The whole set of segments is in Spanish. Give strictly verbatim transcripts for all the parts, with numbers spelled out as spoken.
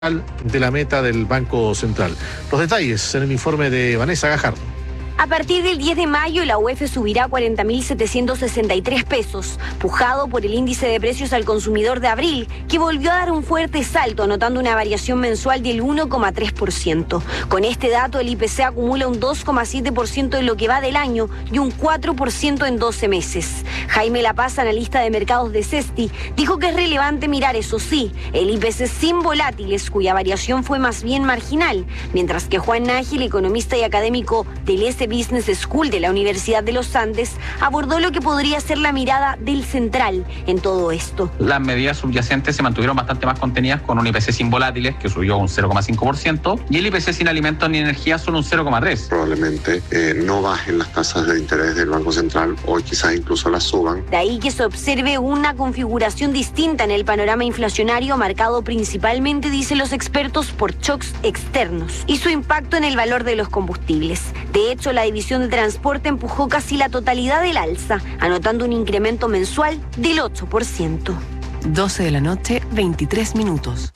de la meta del Banco Central. Los detalles en el informe de Vanessa Gajardo. A partir del diez de mayo, la U E F subirá cuarenta mil setecientos sesenta y tres pesos, pujado por el índice de precios al consumidor de abril, que volvió a dar un fuerte salto, anotando una variación mensual del uno coma tres por ciento. Con este dato, el I P C acumula un dos coma siete por ciento en lo que va del año y un cuatro por ciento en doce meses. Jaime Lapaz, analista de mercados de Cesti, dijo que es relevante mirar, eso sí, el I P C sin volátiles, cuya variación fue más bien marginal, mientras que Juan Nájil, economista y académico del S Business School de la Universidad de los Andes, abordó lo que podría ser la mirada del central en todo esto. Las medidas subyacentes se mantuvieron bastante más contenidas, con un I P C sin volátiles que subió un cero coma cinco por ciento y el I P C sin alimentos ni energía solo un cero coma tres por ciento. Probablemente eh, no bajen las tasas de interés del Banco Central o quizás incluso las suban. De ahí que se observe una configuración distinta en el panorama inflacionario, marcado principalmente, dicen los expertos, por shocks externos y su impacto en el valor de los combustibles. De hecho, la división de transporte empujó casi la totalidad del alza, anotando un incremento mensual del ocho por ciento. doce de la noche, veintitrés minutos.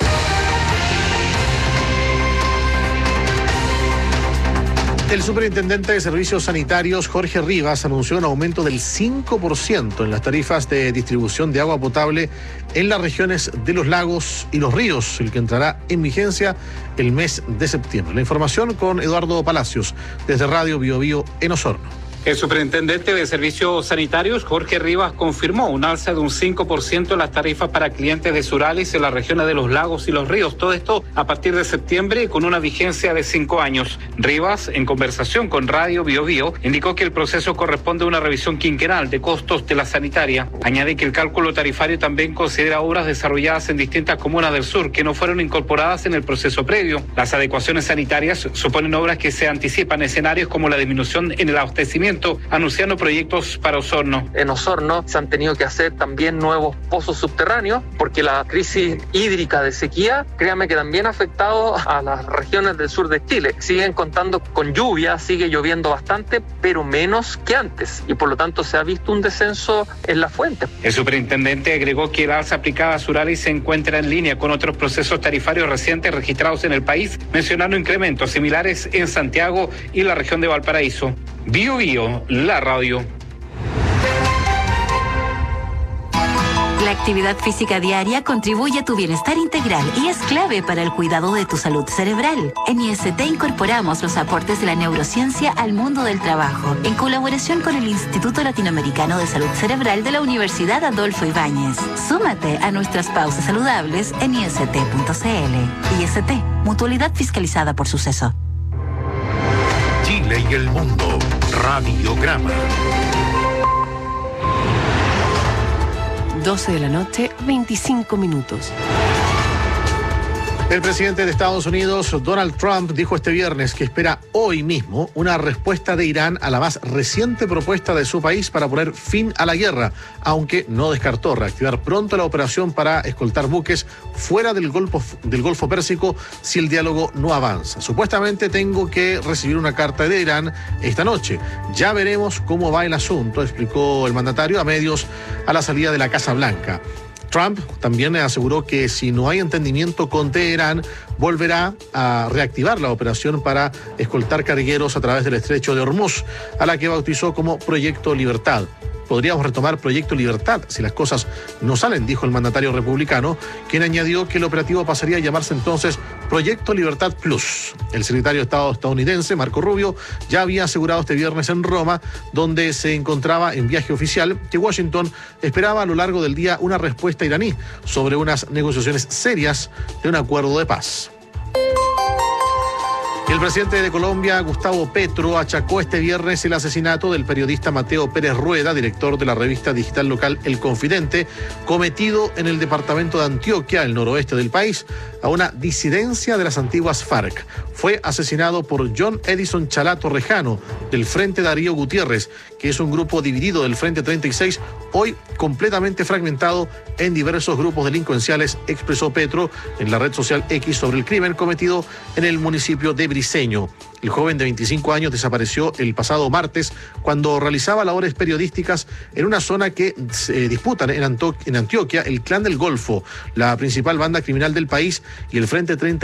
El superintendente de Servicios Sanitarios, Jorge Rivas, anunció un aumento del cinco por ciento en las tarifas de distribución de agua potable en las regiones de los lagos y los ríos, el que entrará en vigencia el mes de septiembre. La información con Eduardo Palacios, desde Radio Bio Bio en Osorno. El superintendente de Servicios Sanitarios, Jorge Rivas, confirmó un alza de un cinco por ciento en las tarifas para clientes de Suralis en las regiones de los lagos y los ríos. Todo esto a partir de septiembre con una vigencia de cinco años. Rivas, en conversación con Radio Bio Bio, indicó que el proceso corresponde a una revisión quinquenal de costos de la sanitaria. Añade que el cálculo tarifario también considera obras desarrolladas en distintas comunas del sur que no fueron incorporadas en el proceso previo. Las adecuaciones sanitarias suponen obras que se anticipan, escenarios como la disminución en el abastecimiento, anunciando proyectos para Osorno. En Osorno se han tenido que hacer también nuevos pozos subterráneos porque la crisis hídrica de sequía, créanme que también ha afectado a las regiones del sur de Chile. Siguen contando con lluvia, sigue lloviendo bastante, pero menos que antes y por lo tanto se ha visto un descenso en la fuente. El superintendente agregó que la alza aplicada a Suralis se encuentra en línea con otros procesos tarifarios recientes registrados en el país, mencionando incrementos similares en Santiago y la región de Valparaíso. Bio Bio, la radio. La actividad física diaria contribuye a tu bienestar integral y es clave para el cuidado de tu salud cerebral. En I S T incorporamos los aportes de la neurociencia al mundo del trabajo, en colaboración con el Instituto Latinoamericano de Salud Cerebral de la Universidad Adolfo Ibáñez. Súmate a nuestras pausas saludables en I S T punto C L. I S T, mutualidad fiscalizada por Suceso. Chile y el mundo. Radiograma. doce de la noche, veinticinco minutos. El presidente de Estados Unidos, Donald Trump, dijo este viernes que espera hoy mismo una respuesta de Irán a la más reciente propuesta de su país para poner fin a la guerra, aunque no descartó reactivar pronto la operación para escoltar buques fuera del Golfo, del Golfo Pérsico si el diálogo no avanza. Supuestamente tengo que recibir una carta de Irán esta noche. Ya veremos cómo va el asunto, explicó el mandatario a medios a la salida de la Casa Blanca. Trump también aseguró que si no hay entendimiento con Teherán, volverá a reactivar la operación para escoltar cargueros a través del estrecho de Hormuz, a la que bautizó como Proyecto Libertad. Podríamos retomar Proyecto Libertad si las cosas no salen, dijo el mandatario republicano, quien añadió que el operativo pasaría a llamarse entonces Proyecto Libertad Plus. El secretario de Estado estadounidense, Marco Rubio, ya había asegurado este viernes en Roma, donde se encontraba en viaje oficial, que Washington esperaba a lo largo del día una respuesta iraní sobre unas negociaciones serias de un acuerdo de paz. El presidente de Colombia, Gustavo Petro, achacó este viernes el asesinato del periodista Mateo Pérez Rueda, director de la revista digital local El Confidente, cometido en el departamento de Antioquia, el noroeste del país, a una disidencia de las antiguas FARC. Fue asesinado por John Edison Chalá Torrejano, del Frente Darío Gutiérrez, que es un grupo dividido del Frente treinta y seis, hoy completamente fragmentado en diversos grupos delincuenciales, expresó Petro en la red social X sobre el crimen cometido en el municipio de Briceña. Briceño. El joven de veinticinco años desapareció el pasado martes cuando realizaba labores periodísticas en una zona que se disputan en, Anto- en Antioquia el Clan del Golfo, la principal banda criminal del país, y el Frente treinta